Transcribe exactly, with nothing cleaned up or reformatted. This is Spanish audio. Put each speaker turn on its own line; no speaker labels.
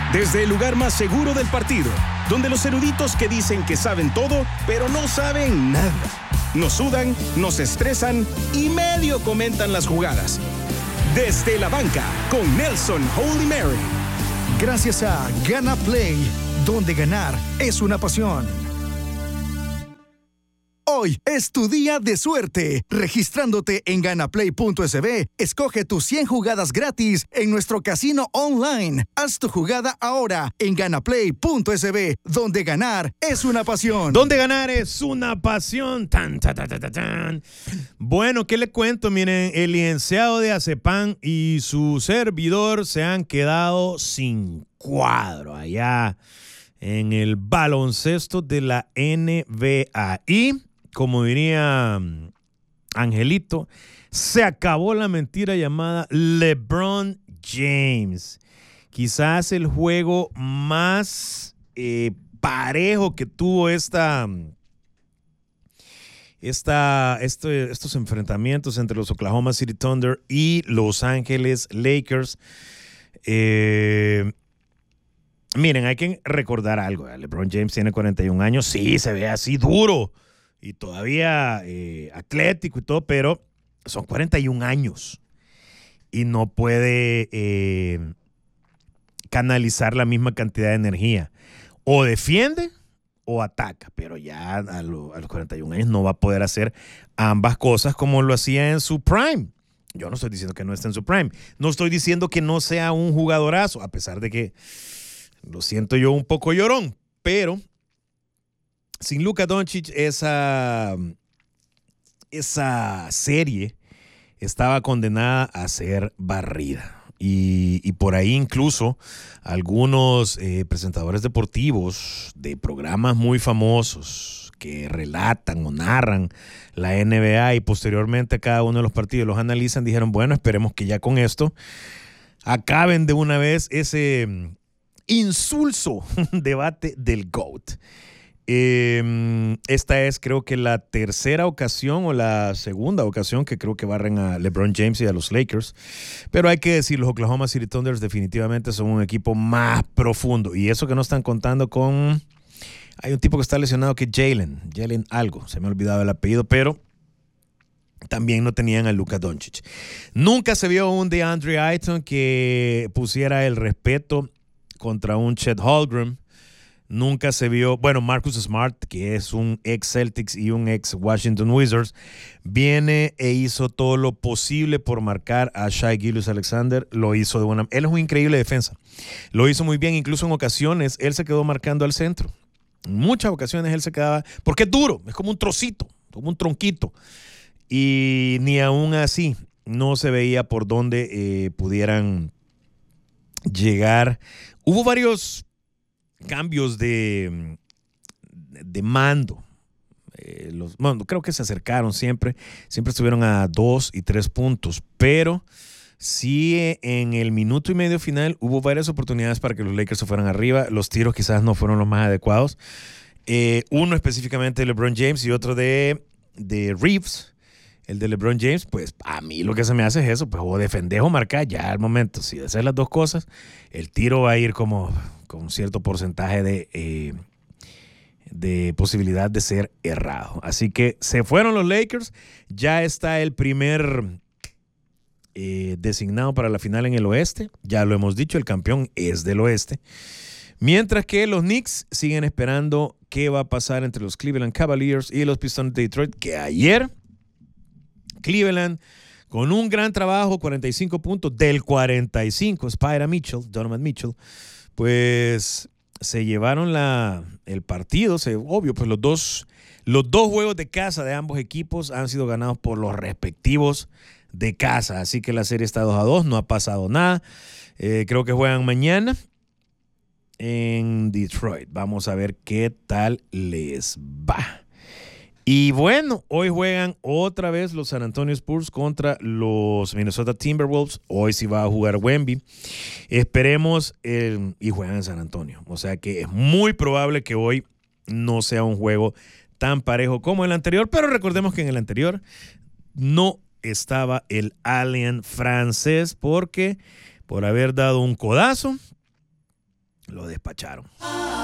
Desde el lugar más seguro del partido, donde los eruditos que dicen que saben todo, pero no saben nada. Nos sudan, nos estresan y medio comentan las jugadas. Desde la banca, con Nelson Holy Mary.
Gracias a Gana Play, donde ganar es una pasión. Hoy es tu día de suerte. Registrándote en ganaplay punto es be, escoge tus cien jugadas gratis en nuestro casino online. Haz tu jugada ahora en ganaplay punto es be, donde ganar es una pasión.
Donde ganar es una pasión. Tan, tan, tan, tan, tan. Bueno, ¿qué le cuento? Miren, el licenciado de Azepan y su servidor se han quedado sin cuadro allá en el baloncesto de la N B A. Y como diría Angelito, se acabó la mentira llamada LeBron James. Quizás el juego más eh, parejo que tuvo esta, esta, este, estos enfrentamientos entre los Oklahoma City Thunder y Los Ángeles Lakers. Eh, miren, hay que recordar algo. LeBron James tiene cuarenta y un años. Sí, se ve así duro y todavía eh, atlético y todo, pero son cuarenta y un años y no puede eh, canalizar la misma cantidad de energía. O defiende o ataca, pero ya a, lo, a los cuarenta y un años no va a poder hacer ambas cosas como lo hacía en su prime. Yo no estoy diciendo que no esté en su prime. No estoy diciendo que no sea un jugadorazo, a pesar de que lo siento yo un poco llorón, pero sin Luka Doncic, esa, esa serie estaba condenada a ser barrida. Y, y por ahí incluso algunos eh, presentadores deportivos de programas muy famosos que relatan o narran la N B A y posteriormente cada uno de los partidos los analizan, dijeron, bueno, esperemos que ya con esto acaben de una vez ese insulso debate del GOAT. Eh, esta es creo que la tercera ocasión o la segunda ocasión que creo que barren a LeBron James y a los Lakers, pero hay que decir, los Oklahoma City Thunders definitivamente son un equipo más profundo, y eso que no están contando con, hay un tipo que está lesionado que es Jalen, Jalen algo, se me ha olvidado el apellido, pero también no tenían a Luka Doncic. Nunca se vio un DeAndre Ayton que pusiera el respeto contra un Chet Holmgren. Nunca se vio, bueno, Marcus Smart, que es un ex Celtics y un ex Washington Wizards, viene e hizo todo lo posible por marcar a Shai Gilgeous-Alexander. Lo hizo de buena, él es una increíble defensa. Lo hizo muy bien, incluso en ocasiones él se quedó marcando al centro. En muchas ocasiones él se quedaba, porque es duro, es como un trocito, como un tronquito. Y ni aún así no se veía por dónde eh, pudieran llegar. Hubo varios cambios de, de mando. Eh, los, bueno, creo que se acercaron siempre, siempre estuvieron a dos y tres puntos, pero sí en el minuto y medio final hubo varias oportunidades para que los Lakers se fueran arriba. Los tiros quizás no fueron los más adecuados. Eh, uno específicamente de LeBron James y otro de, de Reeves. El de LeBron James, pues a mí lo que se me hace es eso, pues o defender o marcar ya al momento. Si haces las dos cosas, el tiro va a ir como con un cierto porcentaje de, eh, de posibilidad de ser errado. Así que se fueron los Lakers, ya está el primer eh, designado para la final en el oeste, ya lo hemos dicho, el campeón es del oeste. Mientras que los Knicks siguen esperando qué va a pasar entre los Cleveland Cavaliers y los Pistons de Detroit, que ayer Cleveland, con un gran trabajo, cuarenta y cinco puntos del cuarenta y cinco, Spider Mitchell, Donovan Mitchell, pues se llevaron la, el partido. Se, obvio, pues los dos, los dos juegos de casa de ambos equipos han sido ganados por los respectivos de casa. Así que la serie está dos a dos, no ha pasado nada. Eh, creo que juegan mañana en Detroit. Vamos a ver qué tal les va. Y bueno, hoy juegan otra vez los San Antonio Spurs contra los Minnesota Timberwolves. Hoy sí va a jugar Wemby. Esperemos, el, y juegan en San Antonio. O sea que es muy probable que hoy no sea un juego tan parejo como el anterior. Pero recordemos que en el anterior no estaba el alien francés porque por haber dado un codazo lo despacharon.